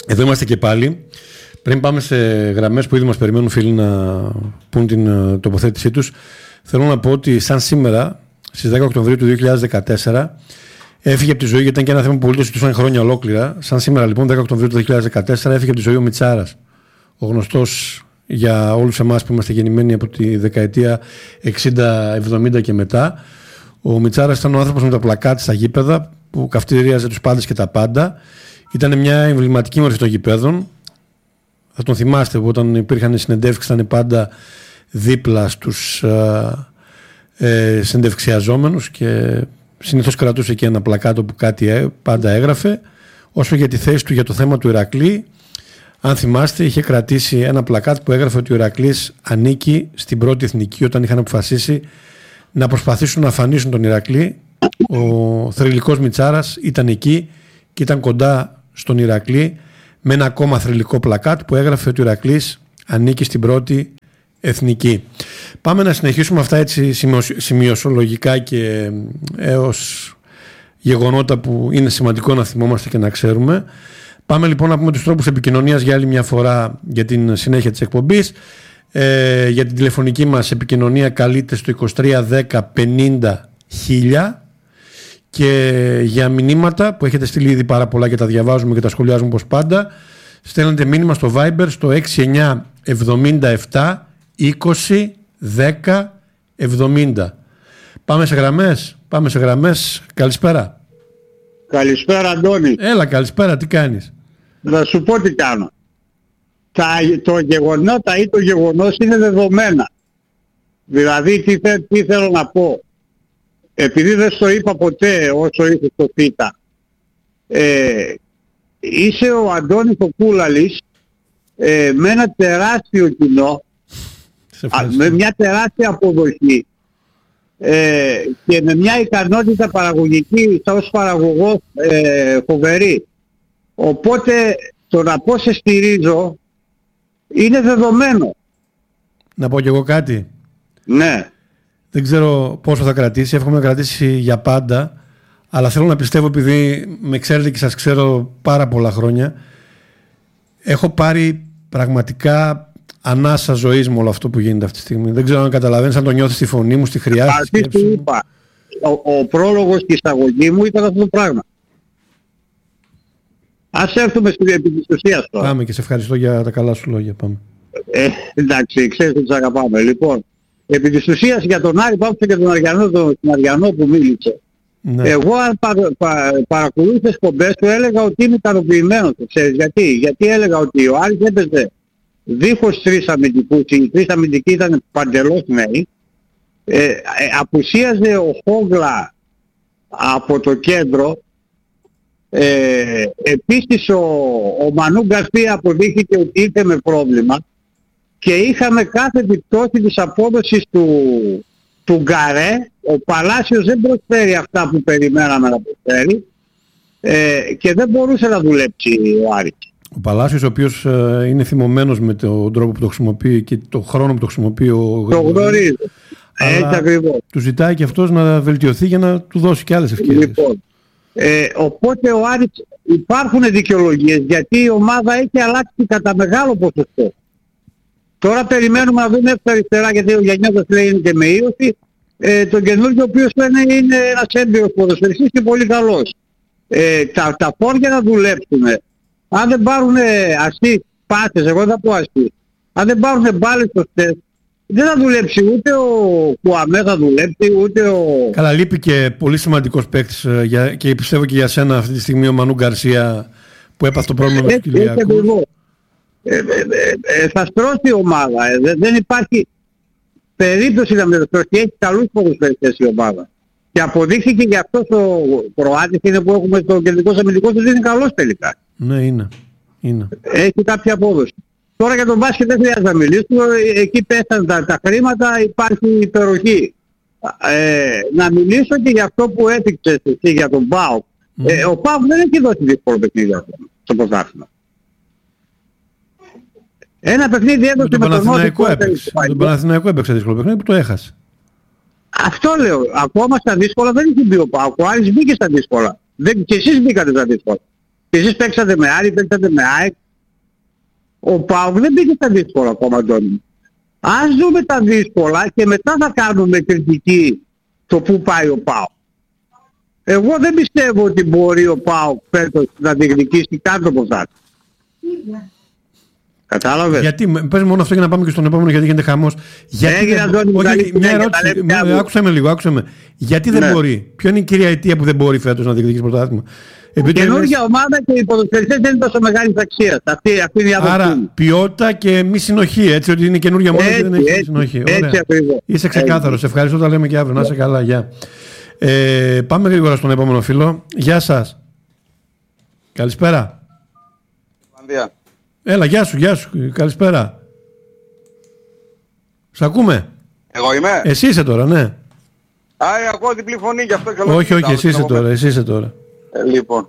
Εδώ είμαστε και πάλι. Πριν πάμε σε γραμμές που ήδη μας περιμένουν φίλοι να πούν την τοποθέτησή τους, θέλω να πω ότι σαν σήμερα, στις 10 Οκτωβρίου του 2014, έφυγε από τη ζωή, γιατί ήταν και ένα θέμα που πολύ το συζητούσαν χρόνια ολόκληρα. Σαν σήμερα λοιπόν, 10 Οκτωβρίου του 2014, έφυγε από τη ζωή ο Μητσάρας. Ο γνωστός για όλους εμάς που είμαστε γεννημένοι από τη δεκαετία 60-70 και μετά. Ο Μητσάρας ήταν ο άνθρωπος με τα πλακάτ στα γήπεδα που καυτηρίαζε τους πάντες και τα πάντα. Ήταν μια εμβληματική μορφή των γηπέδων. Θα τον θυμάστε που όταν υπήρχαν συνεντεύξεις ήταν πάντα δίπλα στους συνεντευξιαζόμενους και συνήθως κρατούσε και ένα πλακάτο που κάτι πάντα έγραφε. Όσο για τη θέση του για το θέμα του Ηρακλή, αν θυμάστε, είχε κρατήσει ένα πλακάτ που έγραφε ότι ο Ηρακλής ανήκει στην πρώτη εθνική όταν είχαν αποφασίσει να προσπαθήσουν να αφανίσουν τον Ηρακλή. Ο θρυλικός Μητσάρας ήταν εκεί και ήταν κοντά στον Ηρακλή με ένα ακόμα θρυλικό πλακάτ που έγραφε ότι ο Ηρακλής ανήκει στην πρώτη εθνική. Πάμε να συνεχίσουμε αυτά έτσι σημειωσολογικά και έως γεγονότα που είναι σημαντικό να θυμόμαστε και να ξέρουμε. Πάμε λοιπόν να πούμε τους τρόπους επικοινωνίας για άλλη μια φορά για την συνέχεια της εκπομπής. Για την τηλεφωνική μας επικοινωνία καλείτε στο 2310 50 1000 και για μηνύματα που έχετε στείλει ήδη πάρα πολλά και τα διαβάζουμε και τα σχολιάζουμε όπως πάντα, στέλνετε μήνυμα στο Viber στο 6977 20 10 70. Πάμε σε γραμμές. Καλησπέρα. Καλησπέρα Αντώνη. Έλα, καλησπέρα, τι κάνεις? Να σου πω τι κάνω. Το γεγονότα ή το γεγονός είναι δεδομένα. Δηλαδή τι θέλω να πω. Επειδή δεν στο είπα ποτέ όσο είσαι στο ΦΥΤΑ, είσαι ο Αντώνης ο Κούλαλης με ένα τεράστιο κοινό, με μια τεράστια αποδοχή και με μια ικανότητα παραγωγική ως παραγωγός φοβερή. Οπότε το να πω σε στηρίζω είναι δεδομένο. Να πω κι εγώ κάτι. Ναι. Δεν ξέρω πόσο θα κρατήσει, εύχομαι να κρατήσει για πάντα, αλλά θέλω να πιστεύω, επειδή με ξέρετε και σας ξέρω πάρα πολλά χρόνια, έχω πάρει πραγματικά ανάσα ζωής με όλο αυτό που γίνεται αυτή τη στιγμή. Δεν ξέρω αν καταλαβαίνεις, αν το νιώθεις στη φωνή μου, στη χρειά, στη σκέψη μου. Είπα, ο πρόλογος και η εισαγωγή μου ήταν αυτό το πράγμα. Ας έρθουμε στην επί της ουσίας τώρα. Πάμε και σε ευχαριστώ για τα καλά σου λόγια. Πάμε. Εντάξει, ξέρεις ότι τους αγαπάμε. Λοιπόν, επί της ουσίας για τον Άρη Πάψο και τον Αριανό που μίλησε. Ναι. Εγώ αν παρακολούθησα εκπομπές του έλεγα ότι είμαι ικανοποιημένος. Ξέρεις γιατί? Γιατί έλεγα ότι ο Άρης έπαιζε δίχως τρεις αμυντικούς, οι τρεις αμυντικοί ήταν παντελώς νέοι. Απουσίαζε ο Χόγλα από το κέντρο. Επίσης ο Μανού Γκαρσία αποδείχθηκε ότι ήρθε με πρόβλημα και είχαμε κάθε επιπτώση της απόδοσης του Γκαρέ. Ο Παλάσιος δεν προσφέρει αυτά που περιμέναμε να προσφέρει και δεν μπορούσε να δουλέψει ο Άρης. Ο Παλάσιος, ο οποίος είναι θυμωμένος με τον τρόπο που το χρησιμοποιεί και τον χρόνο που το χρησιμοποιεί ο Το γνωρίζω. Έτσι ακριβώς. Του ζητάει και αυτός να βελτιωθεί για να του δώσει και άλλες ευκαιρίες. Λοιπόν, οπότε ο Άρης υπάρχουν δικαιολογίες γιατί η ομάδα έχει αλλάξει κατά μεγάλο ποσοστό. Τώρα περιμένουμε να δούμε αριστερά, γιατί ο Γιαννιώτας λέει είναι και με ίωση, τον καινούργιο ο οποίος λένε είναι ένας έμπειρος ποδοσφαιριστής και πολύ καλός. Τα φόρια να δουλέψουν. Αν δεν πάρουν αστείς πάσες, εγώ δεν θα πω αστείς, αν δεν πάρουν μπάλες σωστές, δεν θα δουλέψει ούτε ο Κουαμέ, θα δουλέψει ούτε ο... Καλά, λείπει και πολύ σημαντικός παίκτης και πιστεύω και για σένα αυτή τη στιγμή ο Μανού Γκαρσία που έπαθε το πρόβλημα με τους Κυλιακούς. Θα στρώσει η ομάδα, δεν υπάρχει περίπτωση να με στρώσει, έχει καλούς ποδοσφαιριστές η ομάδα. Και αποδείχθηκε και αυτός ο Κροάτης είναι που έχουμε στο κεντρικό αμυντικό του, είναι καλός τελικά. Ναι, είναι. Έχει κάποια απόδοση. Τώρα για τον μπάσκετ δεν χρειάζεται να μιλήσουμε, εκεί πέσαν τα χρήματα, υπάρχει υπεροχή. Να μιλήσω και για αυτό που έδειξες εσύ για τον ΠΑΟΚ. Ο ΠΑΟΚ δεν έχει δώσει δύσκολο παιχνίδι στο πρωτάθλημα. Ένα παιχνίδι έδωσε με τον Παναθηναϊκό έπαιξε. Τον Παναθηναϊκό έπαιξε δύσκολο παιχνίδι που το έχασε. Αυτό λέω. Ακόμα στα δύσκολα δεν έχει μπει ο ΠΑΟΚ. Ο Άρης μπήκε στα δύσκολα. Και εσείς μπήκατε στα δύσκολα. Εσείς παίξατε με Άρη, παίξατε με ΑΕΚ. Ο ΠΑΟΚ δεν πήγε στα δύσκολα ακόμα, Αντώνη. Ας δούμε τα δύσκολα και μετά θα κάνουμε κριτική το πού πάει ο ΠΑΟΚ. Εγώ δεν πιστεύω ότι μπορεί ο ΠΑΟΚ φέτος να διεκδικήσει κάτω από αυτά. Κατάλαβες. Γιατί, πες μόνο αυτό για να πάμε και στον επόμενο, γιατί γίνεται χαμός. Γιατί μια ερώτηση, άκουσα με λίγο, άκουσα με. Γιατί δεν μπορεί, ποια είναι η κυρία αιτία που δεν μπορεί φέτος να διεκδικήσει πρωτάθλημα? Καινούργια ομάδα και οι ποδοσφαιριστές δεν είναι τόσο μεγάλη αξία. Αυτή είναι η άποψη. Άρα ποιότητα και μη συνοχή, έτσι, ότι είναι καινούργια ομάδα και δεν έχει συνοχή. Έτσι ακριβώς. Είσαι ξεκάθαρος. Ευχαριστώ, τα λέμε και αύριο. Να είσαι καλά, γεια. Πάμε γρήγορα στον επόμενο φίλο. Γεια σας. Καλησπέρα. Έλα, γεια σου. Καλησπέρα. Σ' ακούμε. Εγώ είμαι. Εσύ είσαι τώρα, ναι. Ακούω διπλή φωνή, γι' αυτό και όχι, εσύ είσαι τώρα. Λοιπόν,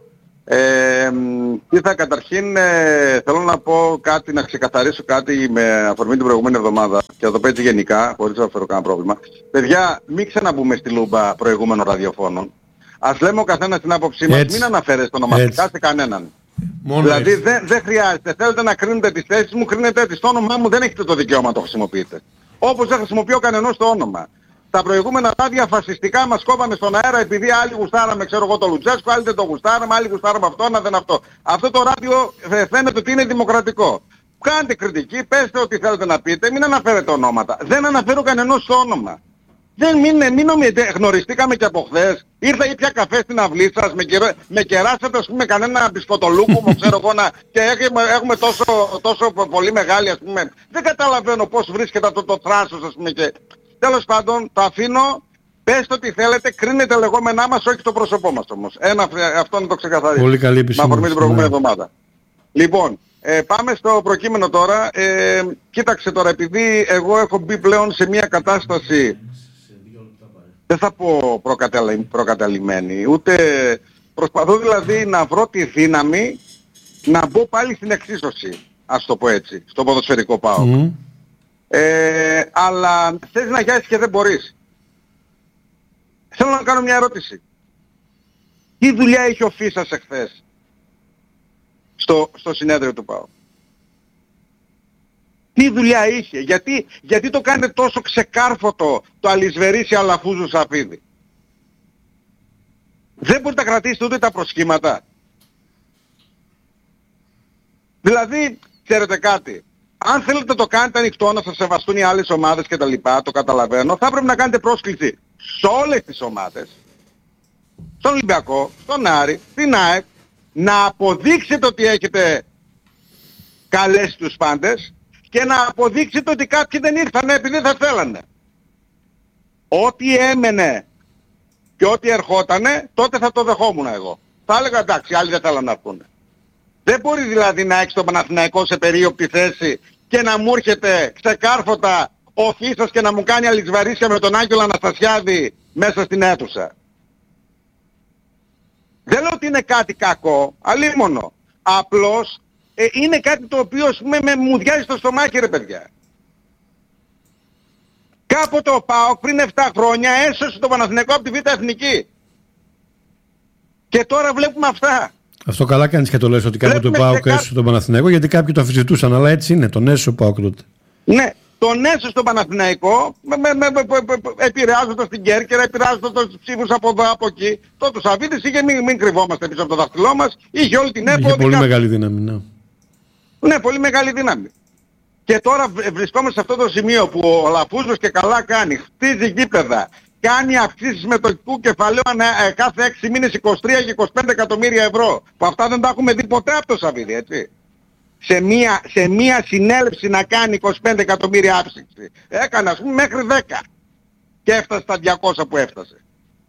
καταρχήν θέλω να πω κάτι, να ξεκαθαρίσω κάτι με αφορμή την προηγούμενη εβδομάδα και θα το πω έτσι γενικά, χωρίς να φέρω κανένα πρόβλημα. Παιδιά, μην ξαναμπούμε στη λούμπα προηγούμενων ραδιοφώνων. Ας λέμε ο καθένας την άποψή μας, μην αναφέρεστε ονομαστικά σε κανέναν. Μόνο δηλαδή δεν χρειάζεται, θέλετε να κρίνετε τις θέσεις μου, κρίνετε τις. Το όνομά μου δεν έχετε το δικαίωμα να το χρησιμοποιείτε. Όπως δεν χρησιμοποιώ κανενός το όνομα. Τα προηγούμενα ράδια φασιστικά μας κόβανε στον αέρα επειδή άλλοι γουστάραμε, ξέρω εγώ, το Λουτζέσκο, άλλοι δεν το γουστάραμε, άλλοι γουστάραμε αυτό, να δεν αυτό. Αυτό το ράδιο φαίνεται ότι είναι δημοκρατικό. Κάντε κριτική, πέστε ό,τι θέλετε να πείτε, μην αναφέρετε ονόματα. Δεν αναφέρω κανενός το όνομα. Μην νομίζετε, γνωριστήκαμε και από χθες, ήρθα ή πια καφέ στην αυλή σας, με κεράσατε ας πούμε κανένα μπισκοτολούκουμο, ξέρω εγώ, και έχουμε τόσο πολύ μεγάλη, ας πούμε. Δεν καταλαβαίνω πώς βρίσκεται αυτό το θράσος, ας πούμε, και τέλος πάντων το αφήνω, πέστε ό,τι θέλετε, κρίνετε λεγόμενά μας, όχι το πρόσωπό μας όμως. Αυτό να το ξεκαθαρίσω. Πολύ καλή επισήμανση. Με αφορμή την προηγούμενη εβδομάδα. Λοιπόν, πάμε στο προκείμενο τώρα. Κοίταξε τώρα, επειδή εγώ έχω μπει πλέον σε μια κατάσταση, δεν θα πω προκαταλημένη, ούτε προσπαθώ δηλαδή να βρω τη δύναμη να μπω πάλι στην εξίσωση, ας το πω έτσι, στο ποδοσφαιρικό ΠΑΟΚ. Αλλά θες να γιάσεις και δεν μπορείς. Θέλω να κάνω μια ερώτηση. Τι δουλειά είχε ο Φίσας εχθές στο συνέδριο του ΠΑΟΚ? Τι δουλειά είχε? Γιατί το κάνετε τόσο ξεκάρφωτο το Αλισβερίσι Αλαφούζου Σαφίδη? Δεν μπορείτε να κρατήσετε ούτε τα προσχήματα. Δηλαδή, ξέρετε κάτι, αν θέλετε να το κάνετε ανοιχτό, να σας σεβαστούν οι άλλες ομάδες και τα λοιπά, το καταλαβαίνω, θα πρέπει να κάνετε πρόσκληση σε όλες τις ομάδες, στον Ολυμπιακό, στον Άρη, στην ΑΕΚ, να αποδείξετε ότι έχετε καλέσει τους πάντες και να αποδείξετε ότι κάποιοι δεν ήρθαν επειδή θα θέλανε. Ό,τι έμενε και ό,τι ερχότανε, τότε θα το δεχόμουν εγώ. Θα έλεγα εντάξει, άλλοι δεν θέλαν να έρθουν. Δεν μπορεί δηλαδή να έχεις τον Παναθηναϊκό σε περίοπτη θέση και να μου έρχεται ξεκάρφωτα ο Φίσας και να μου κάνει αλυσβαρίσια με τον Άγγελο Αναστασιάδη μέσα στην αίθουσα. Δεν λέω ότι είναι κάτι κακό, αλίμονο. Απλώς είναι κάτι το οποίο με μουδιάζει στο στομάχι, ρε παιδιά. Κάποτε ο ΠΑΟΚ πριν 7 χρόνια έσωσε τον Παναθηναϊκό από τη Β' Εθνική. Και τώρα βλέπουμε αυτά. Αυτό καλά κάνεις και το λες ότι κάποτε ο ΠΑΟΚ έσωσε τον Παναθηναϊκό, γιατί κάποιοι το αμφισβητούσαν, αλλά έτσι είναι, τον έσωσε ο ΠΑΟΚ τότε. Ναι, τον έσωσε τον Παναθηναϊκό, επηρεάζοντας την Κέρκυρα, επηρεάζοντας τους ψήφους από εδώ, από εκεί. Τότε ο Σαββίδης είχε, μην κρυβόμαστε πίσω από το δάχτυλό μας, είχε όλη την έπο. Είχε πολύ μεγάλη δύναμη, ναι. Ναι, πολύ μεγάλη δύναμη. Και τώρα βρισκόμαστε σε αυτό το σημείο που ο Λαφούζος και καλά κάνει, χτίζει γήπεδα, κάνει αυξήσεις μετοχικού κεφαλαίου κάθε 6 μήνες 23 και 25 εκατομμύρια ευρώ. Που αυτά δεν τα έχουμε δει ποτέ από το Σαββίδη, έτσι. Σε μία συνέλευση να κάνει 25 εκατομμύρια αύξηση. Έκανε ας πούμε μέχρι 10 και έφτασε στα 200 που έφτασε.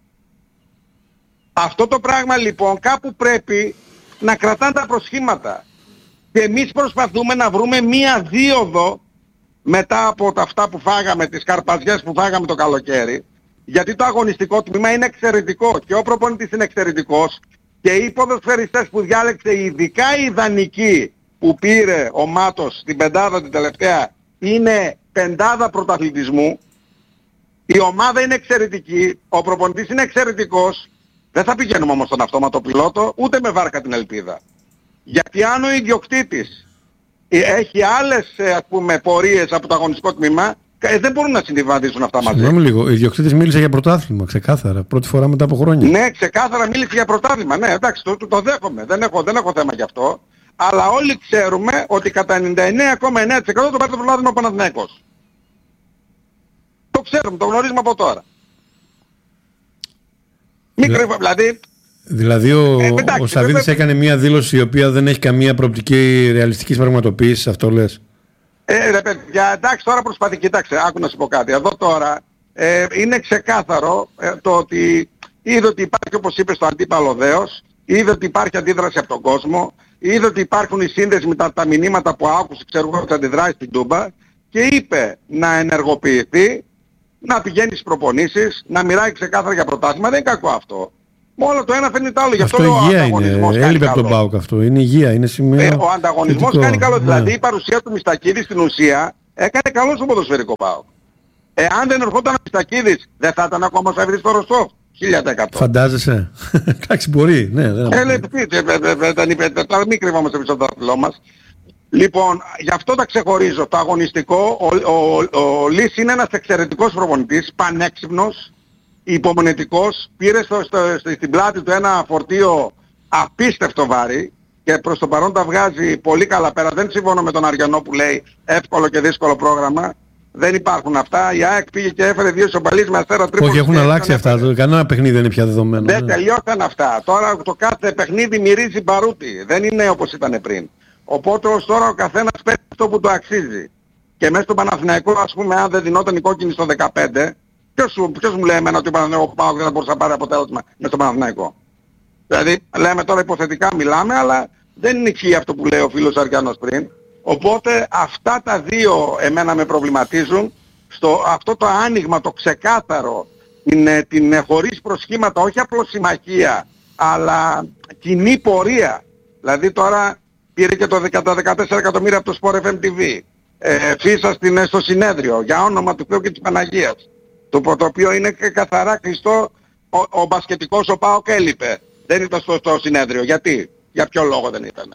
Αυτό το πράγμα λοιπόν κάπου πρέπει να κρατάνε τα προσχήματα. Και εμείς προσπαθούμε να βρούμε μία δίωδο μετά από αυτά που φάγαμε, τις καρπαζιές που φάγαμε το καλοκαίρι, γιατί το αγωνιστικό τμήμα είναι εξαιρετικό και ο προπονητής είναι εξαιρετικός και οι ποδοσφαιριστές που διάλεξε, ειδικά η ιδανική που πήρε ο Μάτος στην πεντάδα την τελευταία, είναι πεντάδα πρωταθλητισμού. Η ομάδα είναι εξαιρετική, ο προπονητής είναι εξαιρετικός. Δεν θα πηγαίνουμε όμως στον αυτόματο πιλότο, ούτε με βάρκα την ελπίδα. Γιατί αν ο ιδιοκτήτης έχει άλλες ας πούμε πορείες από το αγωνιστικό τμήμα, δεν μπορούν να συμβαδίζουν αυτά μαζί. Συγγνώμη λίγο, ο ιδιοκτήτης μίλησε για πρωτάθλημα, ξεκάθαρα, πρώτη φορά μετά από χρόνια. Ναι, ξεκάθαρα μίλησε για πρωτάθλημα, ναι, εντάξει, το δέχομαι, δεν έχω θέμα γι' αυτό. Αλλά όλοι ξέρουμε ότι κατά 99,9% το πάρει το πρωτάθλημα ο Παναθηναϊκός. Το ξέρουμε, το γνωρίζουμε από τώρα. Δηλαδή ο Σαββίδης έκανε μια δήλωση η οποία δεν έχει καμία προοπτική ρεαλιστικής πραγματοποίησης, αυτό λες? Ρε παιδιά, εντάξει, τώρα προσπαθεί, κοιτάξτε, άκου να σου πω κάτι. Εδώ τώρα είναι ξεκάθαρο το ότι είδε ότι υπάρχει, όπως είπες, το αντίπαλο δέος, είδε ότι υπάρχει αντίδραση από τον κόσμο, είδε ότι υπάρχουν οι σύνδεσμοι με τα μηνύματα που άκουσε, ξέρω εγώ, τις αντιδράσεις στην Τούμπα και είπε να ενεργοποιηθεί, να πηγαίνει στις προπονήσεις, να μιλάει ξεκάθαρα για πρωτάθλημα. Δεν είναι κακό αυτό. Μόνο το ένα φέρνει το άλλο. Γι' αυτό ο ανταγωνισμός κάνει έλειπε από τον ΠΑΟΚ αυτό. Είναι υγεία, είναι σημείο. Ο ανταγωνισμός θετικό, κάνει καλό. ναι. Δηλαδή η παρουσία του Μιστακίδη στην ουσία έκανε καλό στο ποδοσφαιρικό ΠΑΟΚ. Αν δεν ερχόταν ο Μιστακίδης, δεν θα ήταν ακόμα ο Σαββίδης στο Ρостόφ. 1000%. Φαντάζεσαι? Εντάξει, μπορεί. Ναι, δεν είπε, τώρα μην κρυβόμαστε πίσω από το δάχτυλό μας. Λοιπόν, γι' αυτό τα ξεχωρίζω. Το αγωνιστικό, ο Λύς είναι ένας εξαιρετικός προπονητής, πανέξυπνος, υπομονετικός, πήρε στην πλάτη του ένα φορτίο απίστευτο βάρη και προς το παρόν τα βγάζει πολύ καλά πέρα. Δεν συμφωνώ με τον Αριανό που λέει εύκολο και δύσκολο πρόγραμμα. Δεν υπάρχουν αυτά. Η ΑΕΚ πήγε και έφερε 2 ισοπαλίες με Αστέρα Τρίπολης. Όχι, έχουν αλλάξει αυτά. Κανένα παιχνίδι δεν είναι πια δεδομένο. Δεν τελειώσαν αυτά. Τώρα το κάθε παιχνίδι μυρίζει μπαρούτι. Δεν είναι όπως ήταν πριν. Οπότε ως τώρα ο καθένας παίρνει αυτό που το αξίζει. Και μέσα στον Παναθηναϊκό, ας πούμε, αν δεν δινόταν η κόκκινη στο 15, ποιος μου λέει εμένα ότι ο Παναθηναϊκός δεν θα μπορούσε να πάρει αποτέλεσμα μέσα στον Παναθηναϊκό? Δηλαδή, λέμε τώρα υποθετικά μιλάμε, αλλά δεν είναι ισχύει αυτό που λέει ο φίλος Αριανός πριν. Οπότε αυτά τα δύο εμένα με προβληματίζουν. Αυτό το άνοιγμα, το ξεκάθαρο, την χωρίς προσχήματα, όχι απλώς συμμαχία, αλλά κοινή πορεία. Δηλαδή τώρα πήρε και τα 14 εκατομμύρια από το Sport FM TV. Φύσα στο συνέδριο, για όνομα του Θεού και της Παναγίας. Το οποίο είναι καθαρά κλειστό. Ο μπασκετικός ο ΠΑΟΚ έλειπε. Δεν ήταν στο συνέδριο. Γιατί? Για ποιο λόγο δεν ήταν?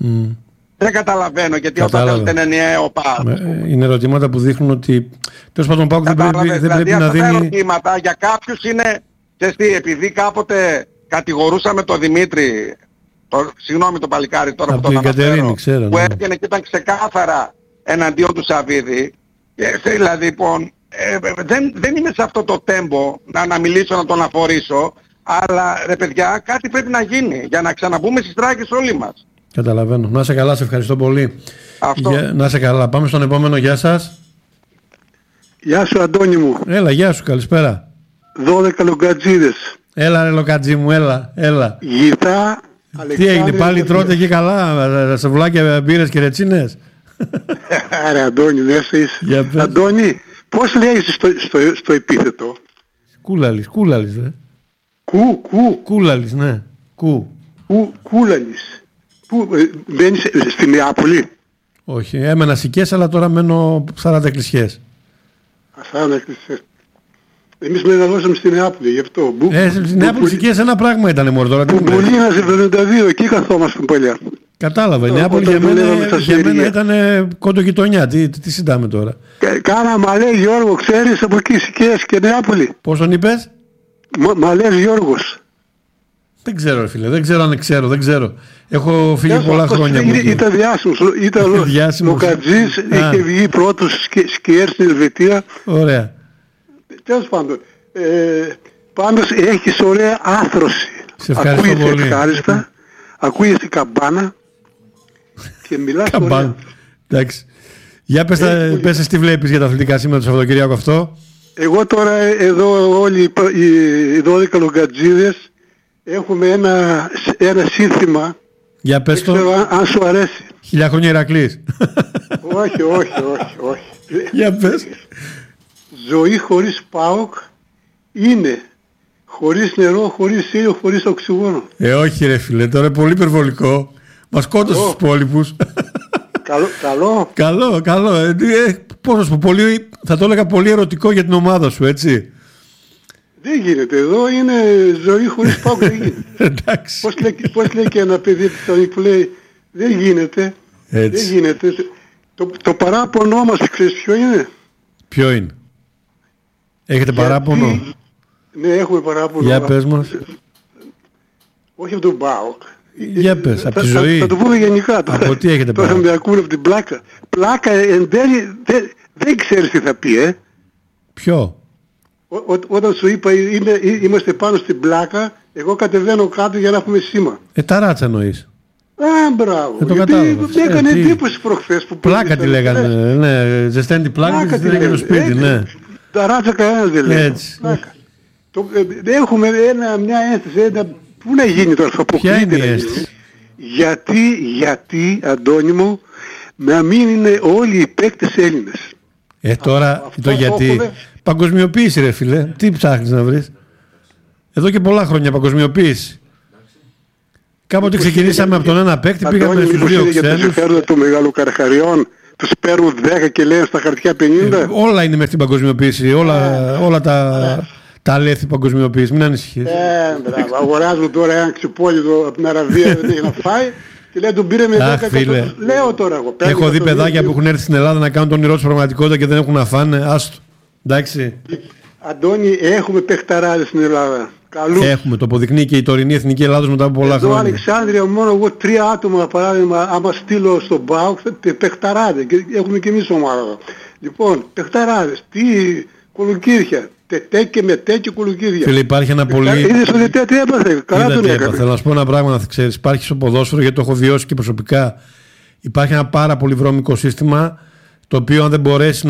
Δεν καταλαβαίνω γιατί όταν ήταν ενιαίο ο ΠΑΟΚ. Είναι ερωτήματα που δείχνουν ότι τέλος πάντων ο ΠΑΟΚ δεν πρέπει να δίνει... ερωτήματα για κάποιους είναι, επειδή κάποτε κατηγορούσαμε τον Δημήτρη, συγγνώμη το παλικάρι τώρα που τον αναφέρω, που έβγαινε και ήταν ξεκάθαρα εναντίον του Σαββίδη. Δηλαδή λοιπόν, δεν είμαι σε αυτό το τέμπο να μιλήσω, να τον αφορήσω, αλλά ρε παιδιά κάτι πρέπει να γίνει για να ξαναμπούμε στις τράκες όλοι μας. Καταλαβαίνω. Να είσαι καλά, σε ευχαριστώ πολύ. Να είσαι καλά. Πάμε στον επόμενο. Γεια σας. Γεια σου Αντώνη μου. Έλα, γεια σου, καλησπέρα. 12 λοκατζίδες. Έλα ρε λοκατζί μου, έλα. Γυθά, τι έγινε, πάλι τρώτε εκεί καλά, σαυλάκια, μπύρες και ρετσίνες? Άρα Αντώνη, μέσα είσαι. Αντώνη, πώς λέγεις στο επίθετο? Κούλαλης, δε. Κούλαλης, ναι. Κούλαλης. Πού μένεις στη Νεάπολη? Όχι, έμενα Σικές, αλλά τώρα μένω 40 εκκλησιές. 40 εκκλησιές. Εμείς μεγαλώσαμε στη Νεάπολη, γι' αυτό. Στη Νεάπολη Σικές ένα πράγμα ήταν μόνο τώρα. Μπουλίνας 72, εκεί καθόμασταν παλιά. Κατάλαβα, η Νεάπολη για μένα ήταν κοντογειτονιά. Τι συντάμε τώρα? Κάνα Μαλέ Γιώργο, ξέρεις, από εκεί Σικές και Νεάπολη. Πώς τον είπες? Μαλές Γιώργος. Δεν ξέρω ρε φίλε, δεν ξέρω. Έχω φύγει πολλά χρόνια. Ήταν διάσημος, ήταν Λοκατζής, είχε βγει πρώτος σκιέρ στην Ελβετία. Ωραία. Τέλος πάντων, πάντως έχεις ωραία άθρωση. Σε ευχαριστώ πολύ. Ακούγεσαι ευχάριστα, ακούγεσαι καμπάνα και μιλάς ωραία. Εντάξει. Για πες τι βλέπεις για τα αθλητικά σήμερα το Σαββατοκύριακο αυτό? Εγώ τώρα εδώ όλοι οι 12 λοκατζίδες έχουμε ένα σύνθημα. Για πες το. Δεν ξέρω αν σου αρέσει. 1000 χρόνια Ηρακλής. Όχι. Για πες. Ζωή χωρίς ΠΑΟΚ είναι χωρίς νερό, χωρίς ήλιο, χωρίς οξυγόνο. Όχι ρε φίλε, τώρα είναι πολύ υπερβολικό. Μας σκότωσε τους υπόλοιπους. Καλό. Πώς να σου πω, θα το έλεγα πολύ ερωτικό για την ομάδα σου, έτσι. Δεν γίνεται, εδώ είναι ζωή χωρίς ΠΑΟΚ, δεν γίνεται. Εντάξει. Πώς λέει και ένα παιδί που λέει Δεν γίνεται. Έτσι. Δεν γίνεται. Το παράπονο μας, ξέρεις ποιο είναι? Ποιο είναι? Έχετε παράπονο? Ναι, έχουμε παράπονο. Για πες μας. Όχι από τον ΠΑΟΚ. Για πες, από τη ζωή. Θα το πούμε γενικά. Από τι έχετε τώρα με ακούνε από την πλάκα. Πλάκα εν τέλει δεν ξέρεις τι θα πει, Ποιο? Όταν σου είπα είμαστε πάνω στην πλάκα, εγώ κατεβαίνω κάτω για να έχουμε σήμα. Ταράτσα εννοείς. Μπράβο. Το Γιατί κατάλαβα. έκανε εντύπωση προχθές που πλάκα τη λέγανε. Ναι, ζεσταίνει την πλάκα και τη λέγανε στο σπίτι, ναι. Ταράτσα κανένας δεν λέει. Έτσι. Έχουμε μια αίσθηση, πού να γίνει τώρα, θα αποκλείται. Ποια είναι η αίσθηση? Γιατί, Αντώνη μου, να μην είναι όλοι οι παίκτες Έλληνες. Τώρα το γιατί. Παγκοσμιοποίηση, ρε φίλε. Τι ψάχνεις να βρεις? Εδώ και πολλά χρόνια παγκοσμιοποίηση. Κάποτε ξεκινήσαμε από τον ένα παίκτη, πήγαμε στους δύο ξένους. Για το συμφέρον των Μεγαλοκαρχαριών, τους παίρνουν 10 και λένε στα χαρτιά 50. Όλα είναι με την παγκοσμιοποίηση. Όλα τα λέθη παγκοσμιοποίηση. Μην ανησυχείς. Μπράβο. Αγοράζουν τώρα ένα ξυπόλυτο από την Αραβία, δεν έχει να φάει. Και λέει τον πήρε με 10. Λέω τώρα εγώ. Έχω δει παιδάκια που έχουν έρθει στην Ελλάδα να κάνουν τον όνειρό τους πραγματικότητα και δεν έχουν να φάνε. Άστο. Εντάξει. Αντώνη, έχουμε παιχταράδες στην Ελλάδα. Καλούς. Έχουμε, το αποδεικνύει και η τωρινή Εθνική Ελλάδος μετά από πολλά χρόνια. Εδώ Αλεξάνδρεια μόνο εγώ 3 άτομα παράδειγμα, άμα στείλω στον ΠΑΟΚ, παιχταράδες. Και έχουμε και εμείς ομάδα. Λοιπόν, παιχταράδες, τι κολοκύρια. Τετέ και μετέ και κολοκύρια. Φίλε, υπάρχει ένα πολύ... Είδες ότι τι έπαθε, καλά τον έκανε. Θέλω να σου πω ένα πράγμα να ξέρεις. Υπάρχει στο ποδόσφαιρο, γιατί το έχω βιώσει και προσωπικά. Υπάρχει ένα πάρα πολύ βρώμικο σύστημα, το οποίο αν δεν μπορέσει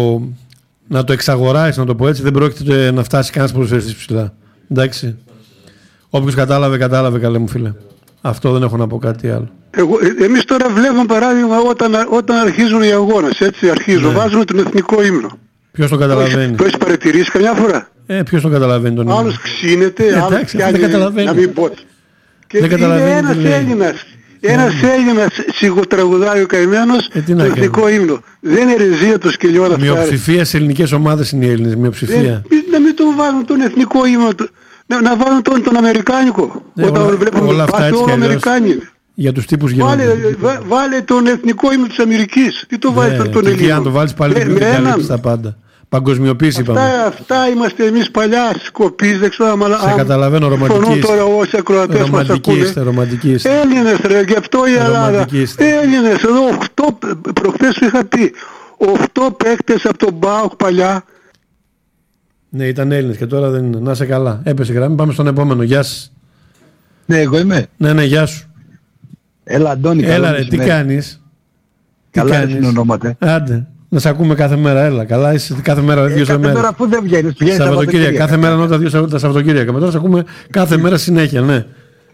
να το εξαγοράσει, να το πω έτσι, δεν πρόκειται να φτάσει κανένας ποδοσφαιριστής ψηλά. Εντάξει. Όποιος κατάλαβε καλέ μου φίλε. Αυτό δεν έχω να πω κάτι άλλο. Εμείς τώρα βλέπουμε παράδειγμα όταν αρχίζουν οι αγώνες, έτσι αρχίζουν, βάζουν τον εθνικό ύμνο. Ποιος τον καταλαβαίνει? Το έχεις παρατηρήσει καμιά φορά? Ποιος τον καταλαβαίνει τον ύμνο? Άλλος ξύνεται, άλλος πιάνει να μην πω. Και είναι ένας Έλληνας σιγοτραγουδάει ο καημένος το εθνικό ύμνο. Δεν είναι ρεζία το σκυλιό να φτάρει. Μειοψηφία σε ελληνικές ομάδες είναι οι Έλληνες, μειοψηφία. Να μην τον βάλουν τον εθνικό ύμνο, να βάλουν τον αμερικάνικο. Όταν βλέπουμε το αμερικάνικο. Για τους τύπους γίνονται. Βάλε τον εθνικό ύμνο της Αμερικής. Τι το βάλει τον Ελλήνο? Και αν το βάλεις πάλι δεν καλύπτεις τα πάντα. Παγκοσμιοποίηση είπαμε. Αυτά είμαστε εμείς παλιά σκοπείς, δεν ξέρω άμα... Σε καταλαβαίνω, ρομαντικής. Τώρα όσοι ακροατές μας ακούνε. Ρομαντικής. Έλληνες ρε, γι' αυτό η Ελλάδα. Έλληνες, εδώ 8, προχθές σου είχα πει, 8 παίκτες από τον ΠΑΟΚ παλιά. Ναι, ήταν Έλληνες και τώρα δεν είναι. Να είσαι καλά. Έπεσε η γραμμή, πάμε στον επόμενο. Γεια σας. Ναι, εγώ είμαι. Ναι, γεια σου. Έλα, Αντώνη. Έλα ρε, τι κάνεις? Καλά είναι συνονόματα. Άντε. Να σε ακούμε κάθε μέρα, έλα. Καλά είσαι κάθε μέρα, 2 μέρα. Κάθε μέρα που δεν βγαίνεις, πηγαίνεις Σαββατοκύριακα. Κάθε μέρα ενώ τα Σαββατοκύριακα. Μετά σε ακούμε κάθε μέρα συνέχεια, ναι.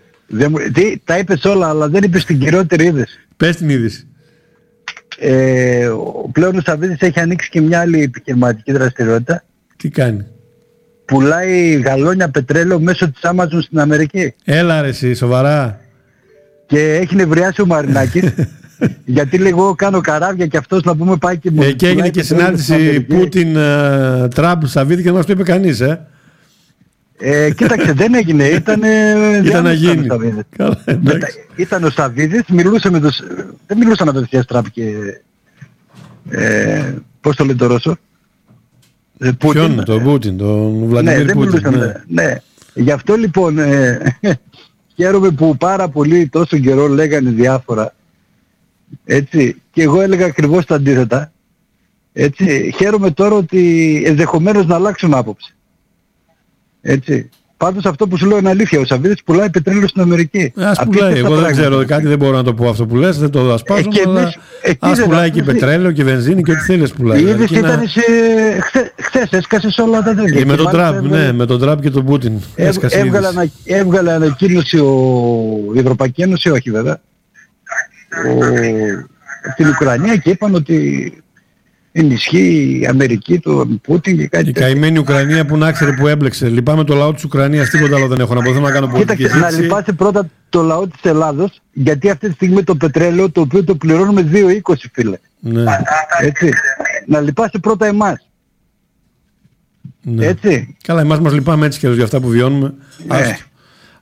Τα είπες όλα, αλλά δεν είπες την κυριότερη είδηση. Πες την είδηση. Πλέον ο Σαββίδης έχει ανοίξει και μια άλλη επιχειρηματική δραστηριότητα. Τι κάνει? Πουλάει γαλόνια πετρέλαιο μέσω της Amazon στην Αμερική. Έλα ρε εσύ, σοβαρά. Και έχει νευριάσει ο Μαρινάκης. Γιατί λέει εγώ κάνω καράβια και αυτός να πούμε πάει και μου. Και έγινε και συνάντηση Πούτιν, Τραμπ, Σαββίδη και δεν μας το είπε κανείς, Κοίταξε, δεν έγινε, ήταν να γίνει. Καλά, ήταν ο Σαββίδης, μιλούσε με τους... Δεν μιλούσαν απευθείας Τραμπ και... πώς το λέει το Ρώσο? Ποιον, τον Πούτιν, τον Βλαντιμίρ Πούτιν. Ναι, γι' αυτό λοιπόν χαίρομαι που πάρα πολύ τόσο καιρό λέγανε διάφορα. Έτσι, και εγώ έλεγα ακριβώς τα αντίθετα. Έτσι, χαίρομαι τώρα ότι ενδεχομένως να αλλάξουν άποψη. Έτσι. Πάντως αυτό που σου λέω είναι αλήθεια. Ο Σαββίδης πουλάει πετρέλαιο στην Αμερική. Ας πουλάει, εγώ δεν ξέρω κάτι, δεν μπορώ να το πω αυτό που λες, δεν το ασπάζω, αλλά ας πουλάει και πετρέλαιο και βενζίνη και ό,τι θέλεις πουλάει. Η είδηση ήταν χθες, έσκασε σε όλα τα τέτοια. Με τον Τραμπ, ναι, με τον Τραμπ και τον Πούτιν. Έβγαλε ανακοίνωση η Ευρωπαϊκή Ένωση, όχι βέβαια, στην Ουκρανία και είπαν ότι ενισχύει η Αμερική του Πούτιν και κάτι τέτοιο. Η καημένη Ουκρανία που να ξέρει που έμπλεξε. Λυπάμαι το λαό της Ουκρανίας, τίποτα άλλο δεν έχω να πω. Θέλω να κάνω πολιτική συζήτηση. Να λυπάσαι πρώτα το λαό της Ελλάδος, γιατί αυτή τη στιγμή το πετρέλαιο το οποίο το πληρώνουμε 2,20 φίλε. Ναι. Έτσι. Να λυπάσαι πρώτα εμάς. Ναι. Έτσι. Καλά, εμάς μας λυπάμαι έτσι και για αυτά που βιώνουμε. Ναι.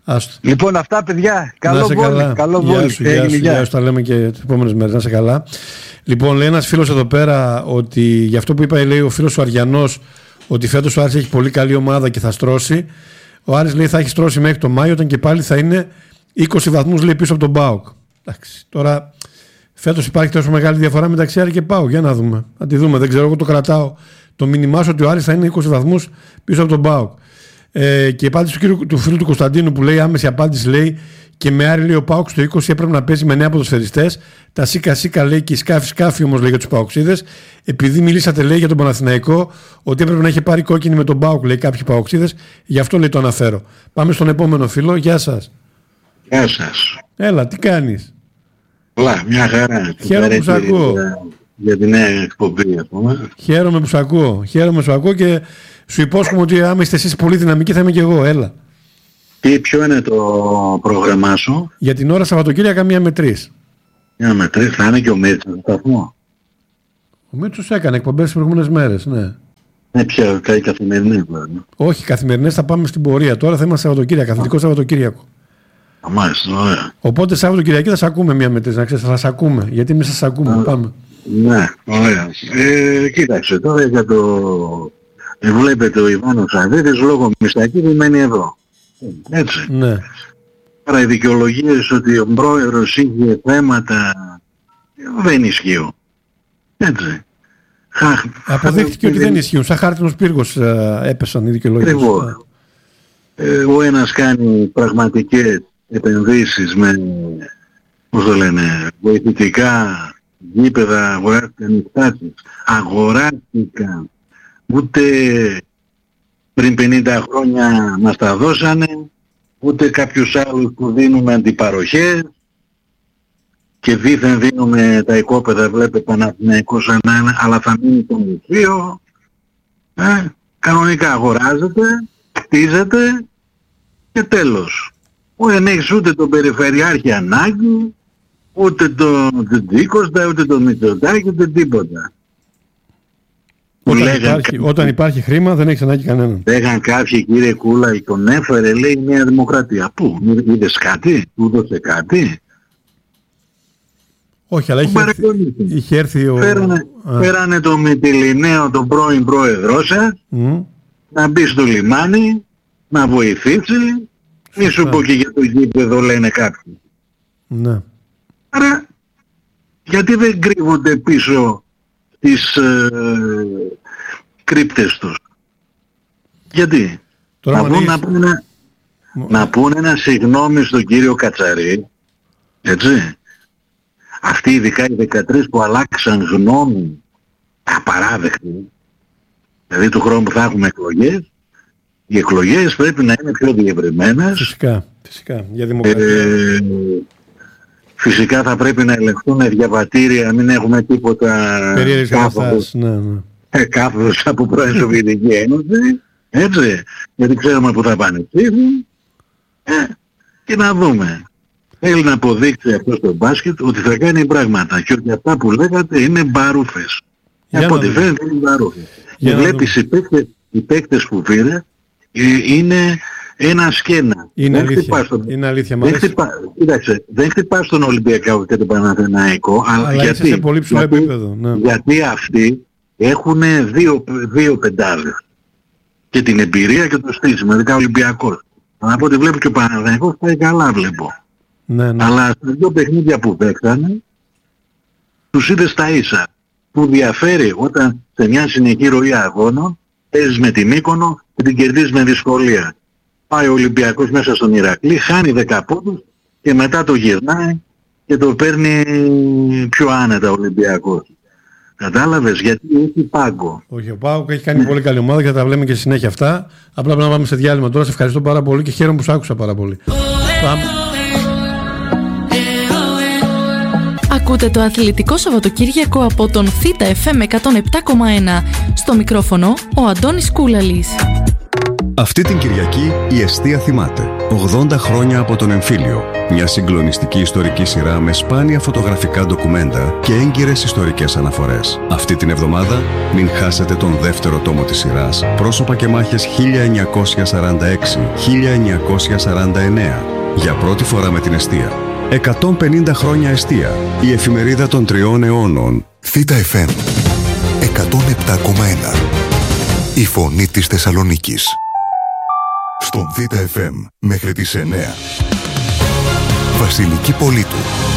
Λοιπόν, αυτά παιδιά. Καλό βόλι. Γεια σου, τα λέμε και τις επόμενες μέρες. Να είσαι καλά. Λοιπόν, λέει ένας φίλος εδώ πέρα ότι για αυτό που είπα, λέει ο φίλος ο Αριανός, ότι φέτος ο Άρης έχει πολύ καλή ομάδα και θα στρώσει. Ο Άρης λέει θα έχει στρώσει μέχρι τον Μάιο, όταν και πάλι θα είναι 20 βαθμούς λέει πίσω από τον ΠΑΟΚ. Εντάξει, τώρα φέτος υπάρχει τόσο μεγάλη διαφορά μεταξύ Άρη και ΠΑΟΚ. Για να δούμε. Να τη δούμε. Δεν ξέρω, εγώ το κρατάω. Το μήνυμά σου ότι ο Άρης θα είναι 20 βαθμούς πίσω από τον ΠΑΟΚ. Και η απάντηση του φίλου του Κωνσταντίνου που λέει άμεση απάντηση, λέει και με Άρη λέει ο ΠΑΟΚ στο 20 έπρεπε να παίζει με 9 ποδοσφαιριστές. Τα σίκα λέει και οι σκάφη όμως λέει για τους ΠΑΟΚΣίδες. Επειδή μιλήσατε λέει για τον Παναθηναϊκό ότι έπρεπε να είχε πάρει κόκκινη με τον ΠΑΟΚ, λέει κάποιοι ΠΑΟΚΣίδες. Γι' αυτό λέει το αναφέρω. Πάμε στον επόμενο φίλο. Γεια σας. Γεια σας. Έλα, τι κάνεις? Πολλά, μια χαρά. Χαίρομαι που σ' ακούω. Για τη νέα εκπομπή, ας πούμε. Χαίρομαι που σ' ακούω. Και σου υπόσχομαι ότι άμα είστε εσείς πολύ δυναμικοί θα είμαι και εγώ. Έλα. Ποιο είναι το πρόγραμμά σου? Για την ώρα Σαββατοκύριακα 1 με 3. 1 με 3, θα είναι και ο Μίτσος στο σταθμό. Ο Μίτσος έκανε εκπομπές τις προηγούμενες μέρες, ναι. Πια καθημερινές δηλαδή. Όχι, καθημερινές θα πάμε στην πορεία. Τώρα θα είμαστε Σαββατοκύριακο, καθημερινό Σαββατοκύριακο. Μάλιστα, ωραία. Οπότε Σαββατοκυριακή θα σε ακούμε 1 με 3, να ξέρεις, θα σε ακούμε. Γιατί εμείς θα σε ακούμε. Πάμε. Ναι, ωραία. Κοίταξε τώρα για το... Βλέπετε ο Ιβάνος Σαββίδης λόγω Μιστακίδη μένει εδώ. Έτσι. Ναι. Άρα οι δικαιολογίες ότι ο πρόεδρος είχε θέματα δεν ισχύουν. Έτσι. Αποδείχθηκε ότι δεν ισχύουν. Σαν χάρτινος πύργος έπεσαν οι δικαιολογίες. Ακριβώς. Ο ένας κάνει πραγματικές επενδύσεις με, πώς το λένε, βοηθητικά γήπεδα, αγοράστηκαν οι στάσεις. Αγοράστηκαν. Ούτε πριν 50 χρόνια μας τα δώσανε, ούτε κάποιους άλλους που δίνουμε αντιπαροχές και δήθεν δίνουμε τα οικόπεδα, βλέπετε Παναθηναϊκό σαν να είναι, αλλά θα μείνει το μουσείο. Κανονικά αγοράζεται, κτίζεται και τέλος. Δεν έχεις ούτε τον Περιφερειάρχη ανάγκη, ούτε τον Τζίκοστα, ούτε τον Μητσοτάκη, ούτε τίποτα. Όταν υπάρχει χρήμα δεν έχεις ανάγκη κανέναν. Λέγαν κάποιοι, κύριε Κούλα, τον έφερε, λέει, η Νέα Δημοκρατία. Πού, είδες κάτι, του έδωσε κάτι? Όχι, αλλά είχε έρθει ο... Φέρανε το Μητυλινέο, τον πρώην πρόεδρό σας, να μπει στο λιμάνι, να βοηθήσει, μη σου πω και για το γήπεδο λένε κάποιοι. Ναι. Άρα, γιατί δεν κρύβονται πίσω τις κρύπτες τους? Γιατί? Να πούνε ένα συγγνώμη στον κύριο Κατσαρή, έτσι. Αυτοί ειδικά οι 13 που αλλάξαν γνώμη, απαράδεκτοι, δηλαδή του χρόνου που θα έχουμε εκλογές, οι εκλογές πρέπει να είναι πιο διευρυμένες. Φυσικά, για δημοκρατία. Φυσικά θα πρέπει να ελεγχθούν διαβατήρια, μην έχουμε τίποτα κάθοδος από πρώην Σοβιετική Ένωση, έτσι, γιατί ξέρουμε που θα πάνε ψήφοι, και να δούμε. Θέλει να αποδείξει αυτό στο μπάσκετ ότι θα κάνει πράγματα και ότι αυτά που λέγατε είναι μπαρούφες. Από ό,τι φαίνεται είναι μπαρούφες. Και βλέπεις οι παίκτες που πήρε είναι ένα σκένα. Είναι αλήθεια. Κοίταξε, δεν χτυπάς τον Ολυμπιακό και τον Παναθηναϊκό, αλλά γιατί, σε πολύ ψηλό επίπεδο. Ναι. Γιατί αυτοί έχουν δύο πεντάδες. Και την εμπειρία και το στήσιμο, ειδικά ο Ολυμπιακός. Αλλά από ό,τι βλέπω και ο Παναθηναϊκός πάει καλά, βλέπω. Ναι. Αλλά στα δύο παιχνίδια που παίξανε, τους είδες στα ίσα. Που διαφέρει όταν σε μια συνεχή ροή αγώνων παίζεις με την Μύκονο και την κερδίζεις με δυσκολία. Πάει ο Ολυμπιακός μέσα στον Ηρακλή, χάνει 10 πόντους και μετά το γυρνάει και το παίρνει πιο άνετα ο Ολυμπιακός. Κατάλαβες, γιατί έχει πάγκο. Όχι, ο Πάγκο έχει κάνει πολύ καλή ομάδα και θα τα βλέπουμε και συνέχεια αυτά. Απλά πρέπει να πάμε σε διάλειμμα τώρα. Σε ευχαριστώ πάρα πολύ και χαίρομαι που σ' άκουσα πάρα πολύ. Ακούτε το Αθλητικό Σαββατοκύριακο από τον Θήτα FM 107,1. Στο μικρόφωνο ο Αντώνης Κούλαλης. Αυτή την Κυριακή η Εστία θυμάται 80 χρόνια από τον εμφύλιο. Μια συγκλονιστική ιστορική σειρά με σπάνια φωτογραφικά ντοκουμέντα και έγκυρες ιστορικές αναφορές. Αυτή την εβδομάδα μην χάσετε τον δεύτερο τόμο της σειράς «Πρόσωπα και μάχες 1946-1949». Για πρώτη φορά με την Εστία. 150 χρόνια Εστία. Η εφημερίδα των 3 αιώνων. Θήτα FM 107,1. Η φωνή της Θεσσαλονίκης. Στον Θήτα FM μέχρι τις 9. Βασιλική Πολίτου.